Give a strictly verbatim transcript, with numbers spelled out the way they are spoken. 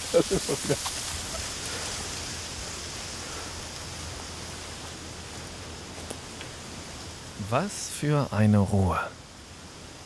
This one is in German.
Das ist doch wieder. Was für eine Ruhe.